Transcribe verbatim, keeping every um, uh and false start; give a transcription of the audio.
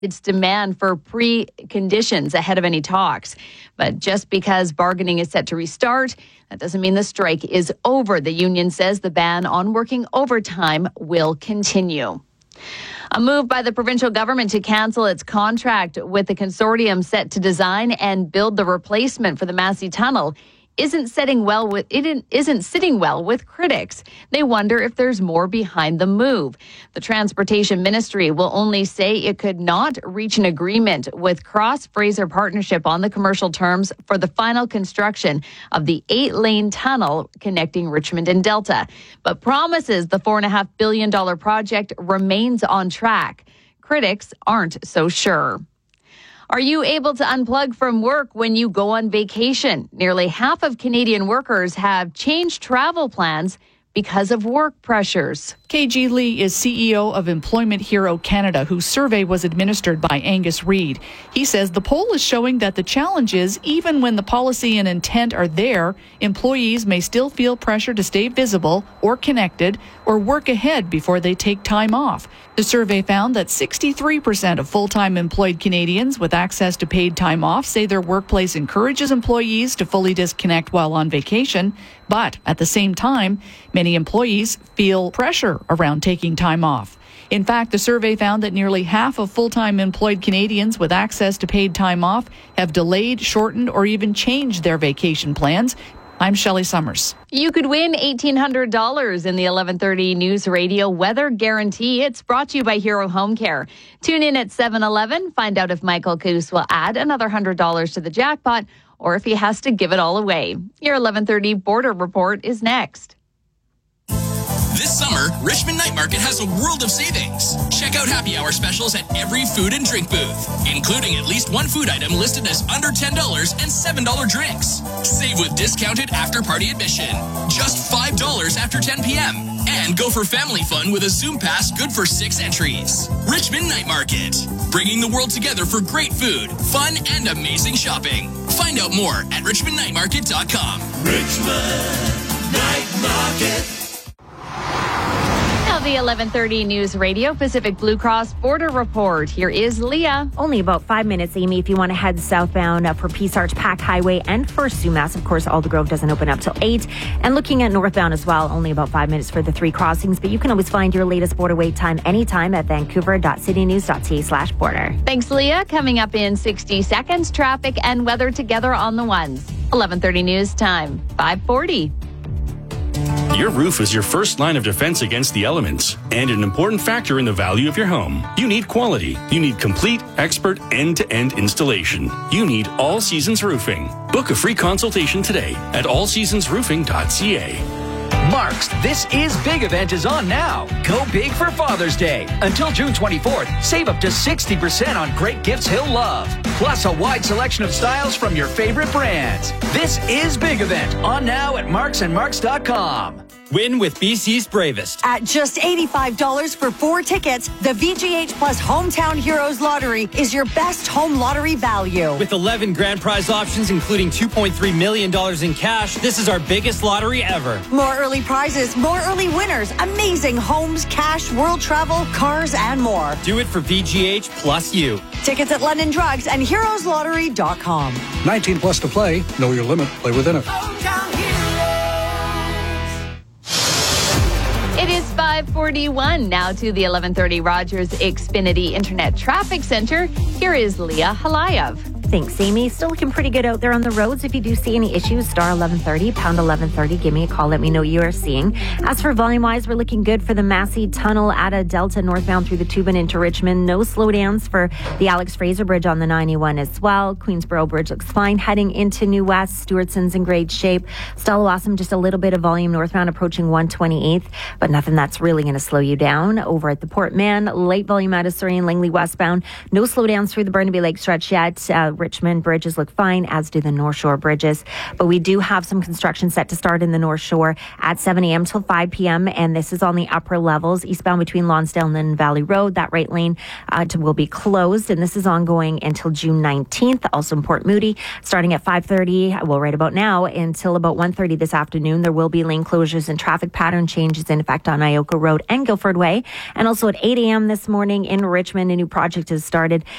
its demand for preconditions ahead of any talks. But just because bargaining is set to restart, that doesn't mean the strike is over. The union says the ban on working overtime will continue. A move by the provincial government to cancel its contract with the consortium set to design and build the replacement for the Massey Tunnel isn't setting well with it isn't sitting well with critics. They wonder if there's more behind the move. The Transportation Ministry will only say it could not reach an agreement with Cross Fraser Partnership on the commercial terms for the final construction of the eight-lane tunnel connecting Richmond and Delta, but promises the four point five billion dollars project remains on track. Critics aren't so sure. Are you able to unplug from work when you go on vacation? Nearly half of Canadian workers have changed travel plans because of work pressures. K G Lee is C E O of Employment Hero Canada, whose survey was administered by Angus Reid. He says the poll is showing that the challenge is, even when the policy and intent are there, employees may still feel pressure to stay visible or connected or work ahead before they take time off. The survey found that sixty-three percent of full-time employed Canadians with access to paid time off say their workplace encourages employees to fully disconnect while on vacation. But at the same time, many employees feel pressure around taking time off. In fact, the survey found that nearly half of full-time employed Canadians with access to paid time off have delayed, shortened, or even changed their vacation plans. I'm Shelley Summers. You could win eighteen hundred dollars in the eleven thirty News Radio Weather Guarantee. It's brought to you by Hero Home Care. Tune in at seven eleven. Find out if Michael Coos will add another one hundred dollars to the jackpot or if he has to give it all away. Your eleven thirty Border Report is next. This summer, Richmond Night Market has a world of savings. Check out happy hour specials at every food and drink booth, including at least one food item listed as under ten dollars and seven dollars drinks. Save with discounted after-party admission, just five dollars after ten p.m. And go for family fun with a Zoom Pass good for six entries. Richmond Night Market, bringing the world together for great food, fun, and amazing shopping. Find out more at richmond night market dot com. Richmond Night Market. Now the eleven thirty News Radio Pacific Blue Cross Border Report. Here is Leah. Only about five minutes, Amy, if you want to head southbound uh, for Peace Arch, Pack Highway, and for Sumas. Of course, Aldergrove doesn't open up till eight. And looking at northbound as well, only about five minutes for the three crossings. But you can always find your latest border wait time anytime at vancouver dot city news dot c a slash border. Thanks, Leah. Coming up in sixty seconds, traffic and weather together on the ones. eleven thirty News Time, five forty. Your roof is your first line of defense against the elements and an important factor in the value of your home. You need quality. You need complete, expert, end-to-end installation. You need All Seasons Roofing. Book a free consultation today at all seasons roofing dot c a. Mark's This Is Big event is on now. Go big for Father's Day. Until June twenty-fourth, save up to sixty percent on great gifts he'll love. Plus a wide selection of styles from your favorite brands. This Is Big event on now at marks and marks dot com. Win with B C's Bravest. At just eighty-five dollars for four tickets, the V G H Plus Hometown Heroes Lottery is your best home lottery value. With eleven grand prize options, including two point three million dollars in cash, this is our biggest lottery ever. More early prizes, more early winners, amazing homes, cash, world travel, cars, and more. Do it for V G H plus you. Tickets at London Drugs and heroes lottery dot com. nineteen plus to play. Know your limit. Play within it. It is five forty-one. Now to the eleven thirty Rogers Xfinity Internet Traffic Center. Here is Leah Halayev. Thanks, Amy. Still looking pretty good out there on the roads. If you do see any issues, star eleven thirty, pound eleven thirty. Give me a call. Let me know what you are seeing. As for volume-wise, we're looking good for the Massey Tunnel at a Delta northbound through the Tubman into Richmond. No slowdowns for the Alex Fraser Bridge on the ninety-one as well. Queensboro Bridge looks fine. Heading into New West, Stewartson's in great shape. Stella Awesome, just a little bit of volume northbound approaching one twenty-eighth, but nothing that's really going to slow you down. Over at the Port Man, light volume out of Surrey and Langley westbound. No slowdowns through the Burnaby Lake stretch yet. Uh, Richmond bridges look fine, as do the North Shore bridges. But we do have some construction set to start in the North Shore at seven a.m. till five p.m. And this is on the upper levels, eastbound between Lonsdale and Valley Road. That right lane uh, to, will be closed. And this is ongoing until June nineteenth. Also in Port Moody, starting at five thirty, well, right about now, until about one thirty this afternoon. There will be lane closures and traffic pattern changes in effect on Ioka Road and Guildford Way. And also at eight a.m. this morning in Richmond, a new project has started